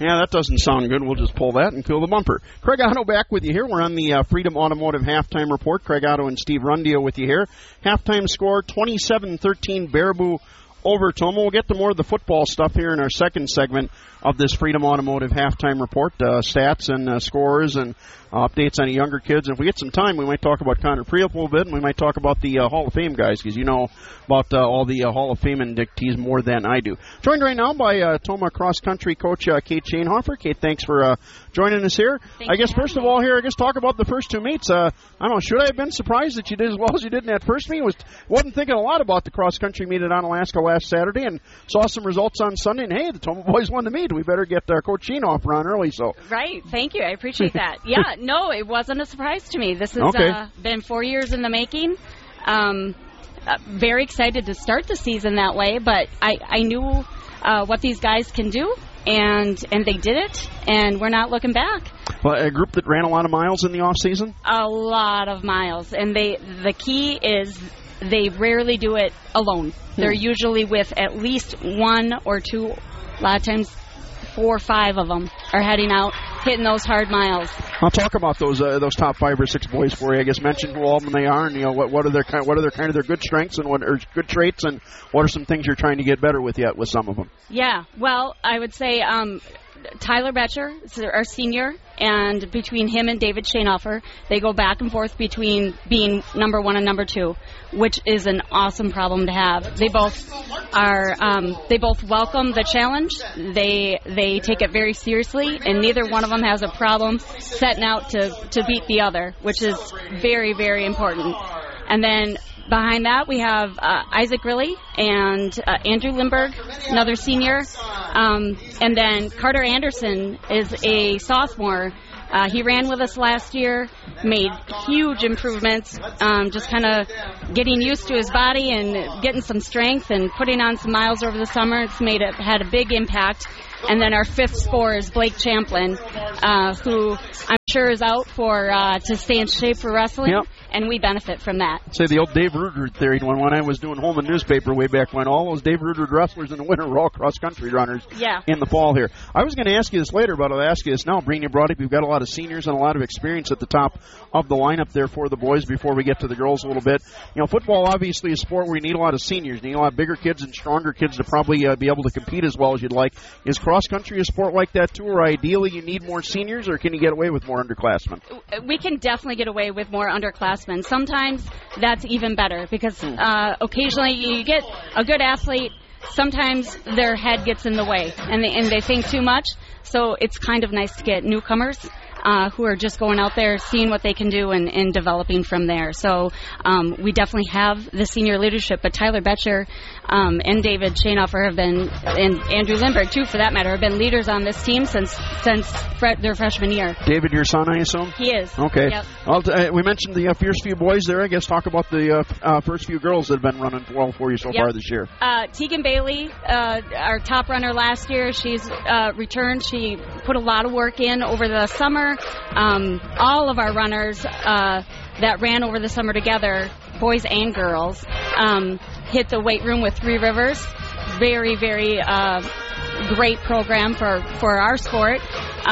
Yeah, that doesn't sound good. We'll just pull that and kill the bumper. Craig Otto back with you here. We're on the Freedom Automotive Halftime Report. Craig Otto and Steve Rundio with you here. Halftime score, 27-13 Baraboo over Tomah. We'll get to more of the football stuff here in our second segment of this Freedom Automotive Halftime Report. Stats and scores and updates on the younger kids. And if we get some time, we might talk about Connor Priup a little bit, and we might talk about the Hall of Fame guys, because you know about all the Hall of Fame inductees more than I do. Joined right now by Tomah cross-country coach Kate Shanehofer. Kate, thanks for joining us here. I guess first of all here, talk about the first two meets. I don't know, should I have been surprised that you did as well as you did in that first meet? Wasn't thinking a lot about the cross-country meet at Onalaska last Saturday, and saw some results on Sunday, and hey, the Tomah boys won the meet. We better get Coach Shanehofer on early. So right, thank you. I appreciate that. Yeah, no, it wasn't a surprise to me. This has been 4 years in the making. Very excited to start the season that way, but I knew what these guys can do, and they did it, and we're not looking back. Well, a group that ran a lot of miles in the off season? A lot of miles, and the key is they rarely do it alone. They're usually with at least one or two, a lot of times 4 or 5 of them are heading out, hitting those hard miles. I'll talk about those top 5 or 6 boys for you. I guess mention who all of them they are, and what are their kind of their good strengths and what are good traits, and what are some things you're trying to get better with yet with some of them. Yeah, well, I would say Tyler Betcher is our senior, and between him and David Shanehofer, they go back and forth between being number 1 and number 2, which is an awesome problem to have. They both are. They both welcome the challenge. They take it very seriously, and neither one of them has a problem setting out to beat the other, which is very, very important. And then behind that, we have Isaac Grilly and Andrew Lindberg, another senior. And then Carter Anderson is a sophomore. He ran with us last year, made huge improvements, just kind of getting used to his body and getting some strength and putting on some miles over the summer. It's had a big impact. And then our 5th scorer is Blake Champlin, who I'm sure is out to stay in shape for wrestling. Yep. And we benefit from that. Say the old Dave Rudrud theory. When I was doing Holman newspaper way back when, all those Dave Rudrud wrestlers in the winter were all cross-country runners in the fall here. I was going to ask you this later, but I'll ask you this now. Breen, you brought up, you've got a lot of seniors and a lot of experience at the top of the lineup there for the boys before we get to the girls a little bit. Football obviously is a sport where you need a lot of seniors. You need a lot of bigger kids and stronger kids to probably be able to compete as well as you'd like. Is cross-country a sport like that too, or ideally you need more seniors, or can you get away with more underclassmen? We can definitely get away with more underclassmen. Sometimes that's even better because occasionally you get a good athlete, sometimes their head gets in the way and they think too much. So it's kind of nice to get newcomers who are just going out there, seeing what they can do and developing from there. So we definitely have the senior leadership, but Tyler Betcher and David Shanehofer have been, and Andrew Lindberg too, for that matter, have been leaders on this team since their freshman year. David, your son, I assume? He is. Okay. Yep. We mentioned the first few boys there. I guess talk about the first few girls that have been running well for you so far this year. Tegan Bailey, our top runner last year, she's returned. She put a lot of work in over the summer. All of our runners that ran over the summer together, boys and girls, hit the weight room with Three Rivers. Very, very great program for our sport.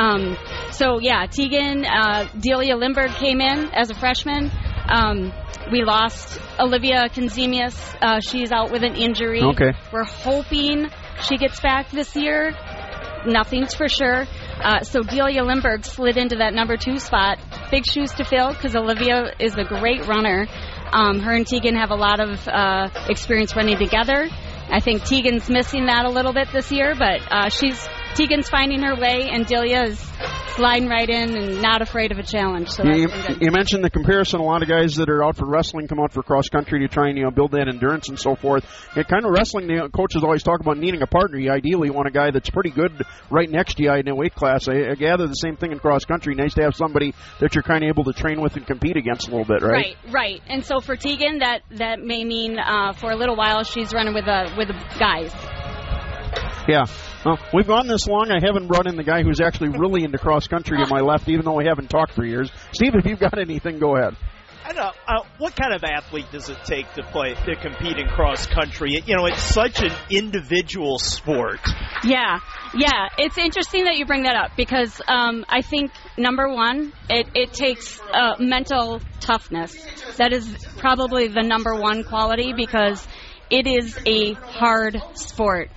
Tegan, Delia Lindberg came in as a freshman. We lost Olivia Konzemius. She's out with an injury. Okay. We're hoping she gets back this year. Nothing's for sure. So Delia Lindberg slid into that number 2 spot. Big shoes to fill because Olivia is a great runner. Her and Tegan have a lot of experience running together. I think Tegan's missing that a little bit this year, but Tegan's finding her way, and Delia is sliding right in and not afraid of a challenge. So you mentioned the comparison. A lot of guys that are out for wrestling come out for cross country to try and build that endurance and so forth. Kind of wrestling, the coaches always talk about needing a partner. You ideally want a guy that's pretty good right next to you in a weight class. I gather the same thing in cross country. Nice to have somebody that you're kind of able to train with and compete against a little bit, right? Right. And so for Tegan, that may mean for a little while she's running with the guys. Yeah. Well, we've gone this long. I haven't brought in the guy who's actually really into cross-country to my left, even though we haven't talked for years. Steve, if you've got anything, go ahead. I don't know. What kind of athlete does it take to compete in cross-country? It's such an individual sport. Yeah. Yeah, it's interesting that you bring that up because I think, number one, it takes mental toughness. That is probably the number one quality because it is a hard sport.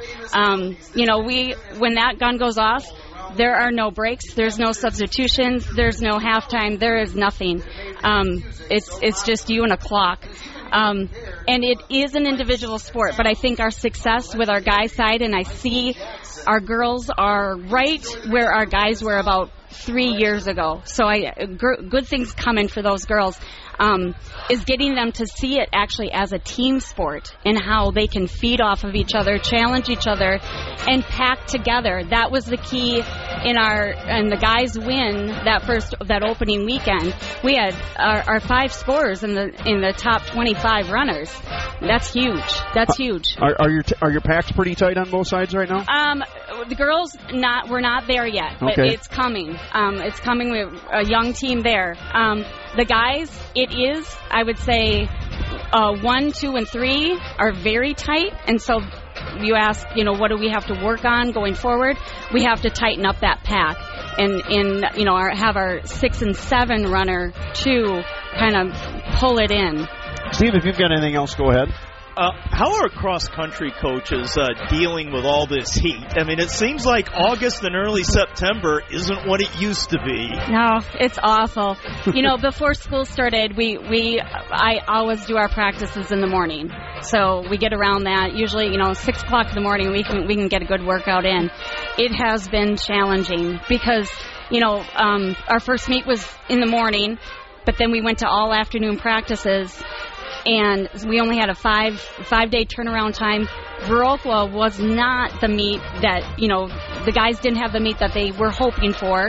When that gun goes off, there are no breaks, there's no substitutions, there's no halftime, there is nothing. It's just you and a clock. And it is an individual sport, but I think our success with our guys' side, and I see our girls are right where our guys were about 3 years ago. So good things coming for those girls. Is getting them to see it actually as a team sport and how they can feed off of each other, challenge each other, and pack together. That was the key and the guys win that opening weekend. We had our 5 scorers in the top 25 runners. That's huge. That's huge. Are your packs pretty tight on both sides right now? The girls we're not there yet, but it's coming. It's coming. We have a young team there. The guys, it is, I would say, 1, 2, and 3 are very tight, and so you ask, what do we have to work on going forward? We have to tighten up that pack, and have our 6 and 7 runner to kind of pull it in. Steve, if you've got anything else, go ahead. How are cross-country coaches dealing with all this heat? I mean, it seems like August and early September isn't what it used to be. No, it's awful. Before school started, I always do our practices in the morning. So we get around that. Usually, 6 o'clock in the morning, we can get a good workout in. It has been challenging because, our first meet was in the morning, but then we went to all afternoon practices. And we only had a five-day turnaround time. Viroqua was not the meet that, the guys didn't have the meet that they were hoping for.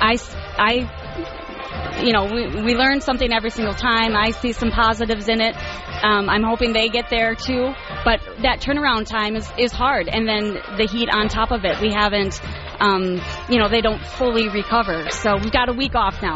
We learn something every single time. I see some positives in it. I'm hoping they get there too. But that turnaround time is hard. And then the heat on top of it. We haven't, they don't fully recover. So we've got a week off now.